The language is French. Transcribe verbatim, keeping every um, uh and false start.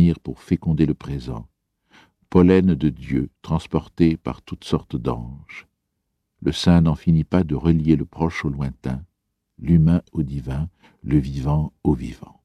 l'avenir pour féconder le présent. Pollen de Dieu, transporté par toutes sortes d'anges. Le saint n'en finit pas de relier le proche au lointain, l'humain au divin, le vivant au vivant.